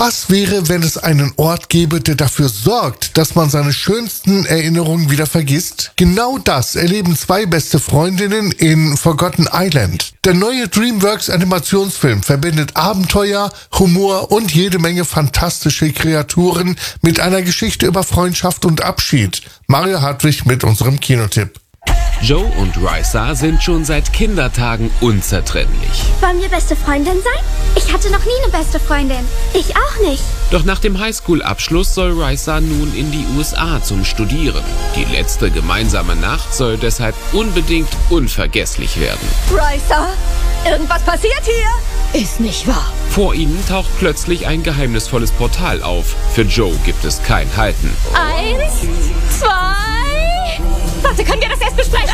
Was wäre, wenn es einen Ort gäbe, der dafür sorgt, dass man seine schönsten Erinnerungen wieder vergisst? Genau das erleben zwei beste Freundinnen in Forgotten Island. Der neue DreamWorks-Animationsfilm verbindet Abenteuer, Humor und jede Menge fantastische Kreaturen mit einer Geschichte über Freundschaft und Abschied. Mario Hartwig mit unserem Kinotipp. Joe und Risa sind schon seit Kindertagen unzertrennlich. Wollen wir beste Freundin sein? Ich hatte noch nie eine beste Freundin. Ich auch nicht. Doch nach dem Highschool-Abschluss soll Risa nun in die USA zum Studieren. Die letzte gemeinsame Nacht soll deshalb unbedingt unvergesslich werden. Risa, irgendwas passiert hier? Ist nicht wahr. Vor ihnen taucht plötzlich ein geheimnisvolles Portal auf. Für Joe gibt es kein Halten. 1, 2... Warte, können wir das erst besprechen?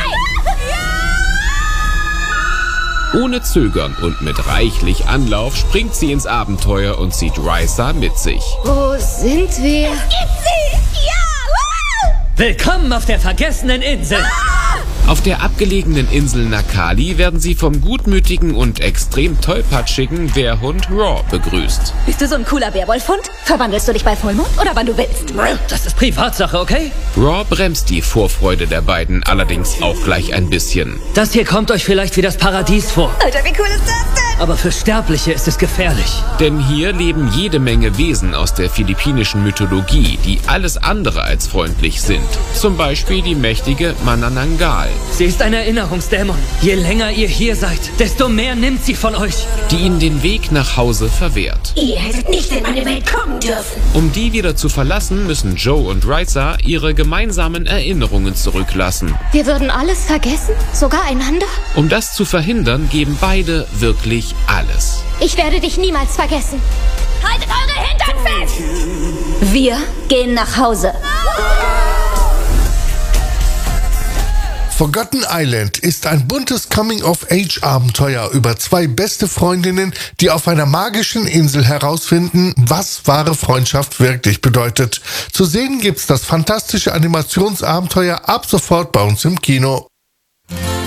Ohne Zögern und mit reichlich Anlauf springt sie ins Abenteuer und zieht Risa mit sich. Wo sind wir? Gibt sie! Ja! Willkommen auf der vergessenen Insel. Auf der abgelegenen Insel Nakali werden sie vom gutmütigen und extrem tollpatschigen Bärhund Raw begrüßt. Bist du so ein cooler Werwolfhund? Verwandelst du dich bei Vollmond oder wann du willst? Das ist Privatsache, okay? Raw bremst die Vorfreude der beiden allerdings auch gleich ein bisschen. Das hier kommt euch vielleicht wie das Paradies vor. Alter, wie cool ist das denn? Aber für Sterbliche ist es gefährlich. Denn hier leben jede Menge Wesen aus der philippinischen Mythologie, die alles andere als freundlich sind. Zum Beispiel die mächtige Manananggal, Sie ist ein Erinnerungsdämon. Je länger ihr hier seid, desto mehr nimmt sie von euch. die ihnen den Weg nach Hause verwehrt. Ihr hättet nicht in meine Welt kommen dürfen. Um die wieder zu verlassen, müssen Joe und Risa ihre gemeinsamen Erinnerungen zurücklassen. Wir würden alles vergessen? Sogar einander? Um das zu verhindern, geben beide wirklich alles. Ich werde dich niemals vergessen. Haltet eure Hintern fest! Wir gehen nach Hause. Forgotten Island ist ein buntes Coming-of-Age-Abenteuer über zwei beste Freundinnen, die auf einer magischen Insel herausfinden, was wahre Freundschaft wirklich bedeutet. Zu sehen gibt's das fantastische Animationsabenteuer ab sofort bei uns im Kino.